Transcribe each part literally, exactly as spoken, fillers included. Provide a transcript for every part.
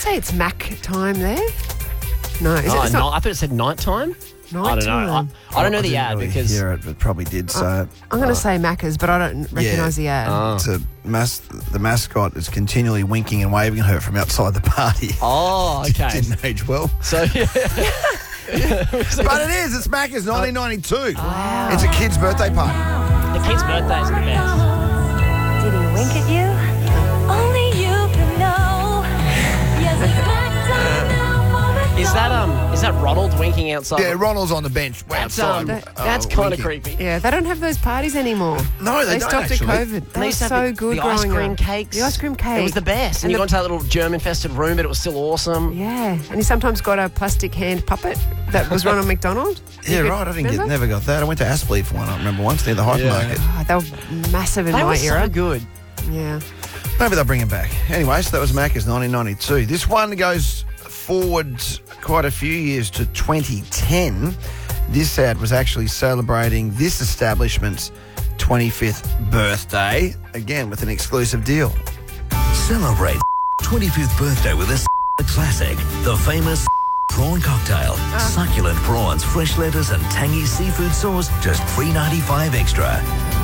say it's Mac time there? No, is Oh, it? It's no, not I thought it said night time. I don't know. I, nighttime. I don't know I the didn't ad really because hear it, but probably did say it. I'm going to say Macca's, but I don't recognise the ad. Oh. It's a mas- the mascot is continually winking and waving at her from outside the party. Oh, okay. Didn't age well. So yeah. But it is. It's Macca's nineteen ninety-two. Wow. It's a kid's birthday party. The kid's birthday is the best. Did he wink at you? Only you can know. Yes, it's back time now for the Is that um? Is that Ronald winking outside? Yeah, Ronald's on the bench That's outside. um. that- That's uh, kind of winking. creepy. Yeah, they don't have those parties anymore. No, they don't, stopped actually. at COVID. And That they was used to have so the, good the ice growing cream up. cakes. The ice cream cake. It was the best. And, And you the- got into that little germ-infested room, but it was still awesome. Yeah, and he sometimes got a plastic hand puppet that was Ronald McDonald. Yeah, You could- right. I didn't get, remember? never got that. I went to Aspley for one. I remember once near the hypermarket. Oh, they were massive in They my were era. so good. Yeah. Maybe they'll bring him back. Anyway, so that was Macca's nineteen ninety-two. This one goes forward quite a few years to twenty ten. This ad was actually celebrating this establishment's twenty-fifth birthday, again with an exclusive deal. Celebrate twenty-fifth birthday with a classic, the famous prawn cocktail. Succulent prawns, fresh lettuce and tangy seafood sauce, just three ninety-five extra.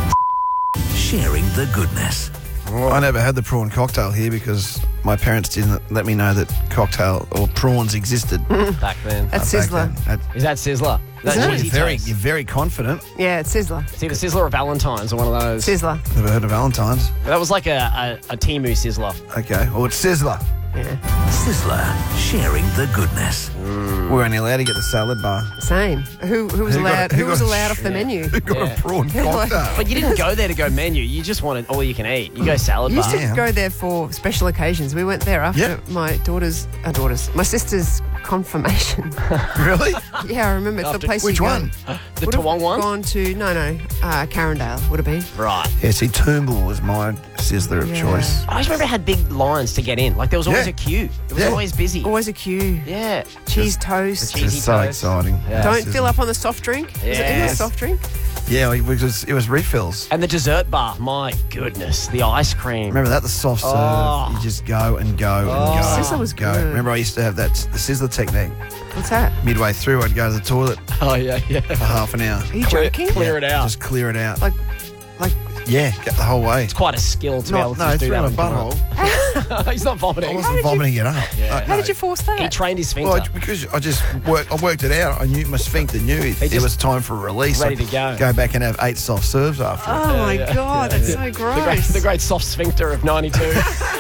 Sharing the goodness. I never had the prawn cocktail here because my parents didn't let me know that cocktail or prawns existed. Back then. That's back Sizzler. then. Is that Sizzler? That's it? Cheesy You're very, Toast. you're very confident. Yeah, it's Sizzler. It's either Sizzler or Valentine's or one of those. Sizzler. Never heard of Valentine's. That was like a, a, a Timu Sizzler. Okay. Well, it's Sizzler. Yeah. Sizzler, sharing the goodness. We're only allowed to get the salad bar. Same. Who who was Who got allowed? a- Who, who was got a allowed off the sh- menu? Who got Yeah. a prawn Yeah, like- cocktail? But you didn't go there to go menu. You just wanted all you can eat. You go salad You used bar. to Yeah. go there for special occasions. We went there after Yeah. my daughter's, uh, daughter's, my sister's confirmation. Really? Yeah, I remember it's the After- place. Which you go. one? The Would have Toowong one? Gone to no, no, uh, Carindale would have been. Right. Yeah, see, Toombul was my Sizzler of Yeah. choice. I just remember it had big lines to get in. Like there was always Yeah. a queue. It was Yeah. always busy. Always a queue. Yeah. Cheese Just- toast. It's cheesy just so toast. exciting. Yeah. Don't Sizzler. fill up on the soft drink. Is it in the Yes. soft drink? Yeah, it was, it was refills. And the dessert bar. My goodness. The ice cream. Remember that? The soft serve. Oh. You just go and go and Oh. go. Sizzler and was go. good. Remember I used to have that the Sizzler technique. What's that? Midway through, I'd go to the toilet Oh, yeah, yeah. for half an hour. Are you Clear, joking? clear it out. Just clear it out. Like, like Yeah, get the whole way. It's quite a skill to be able Not, to no, just it's do that. around a when you butthole. come out. He's not I vomiting. wasn't vomiting it up. Uh, how no. did you force that? He trained his sphincter. Well, because I just worked, I worked it out. I knew my sphincter knew it, it just- was time for a release. ready I'd to go. Go back and have eight soft serves after. it. Oh my yeah, god, that's so the, gross. great, the great soft sphincter of ninety-two.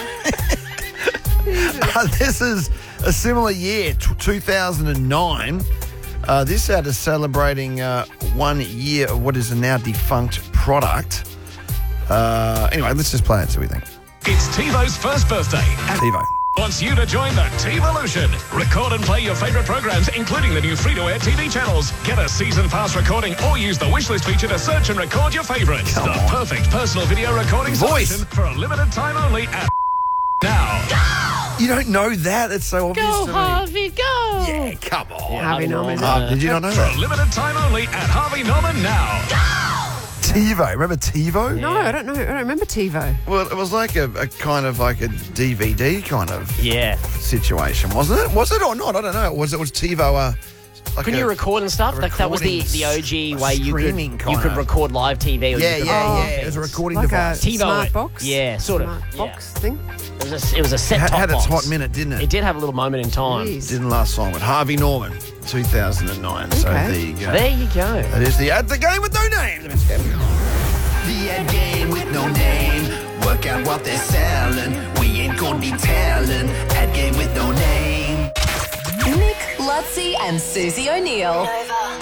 Uh, this is a similar year, t- two thousand nine. Uh, this ad is celebrating uh, one year of what is a now defunct product. Uh, anyway, let's just play it so we think. It's TiVo's first birthday and TiVo. wants you to join the TiVolution. Record and play your favourite programs, including the new free-to-air T V channels. Get a season pass recording or use the wishlist feature to search and record your favourites. Come the on. perfect personal video recording Voice. solution for a limited time only at now. You don't know that? It's so obvious Go, to me. Harvey, go! Yeah, come on. Harvey Norman. Uh, did you not know For a that? limited time only at Harvey Norman now. TiVo. Remember TiVo? No, I don't know. I don't remember TiVo. Well, it was like a, a kind of like a D V D kind of Yeah. situation, wasn't it? Was it or not? I don't know. Was it was TiVo uh, like Couldn't a- you record and stuff? a Like that was the, recording the O G s- way you could streaming you kind could of- record live T V. Or Yeah, you could yeah, record yeah. It was a things. recording Like a device. TiVo smart it. box? Yeah, sort of. Smart Yeah. box thing? It was a, it was a set It top had box. its hot minute, didn't it? It did have a little moment in time. Jeez. Didn't last long, but Harvey Norman, two thousand nine. So Okay. there you go. There you go. That is the ad, the game with no name. The ad game with no name. Work out what they're selling. We ain't gonna be telling. Ad game with no name. Nick, Lutzi, and Susie O'Neill.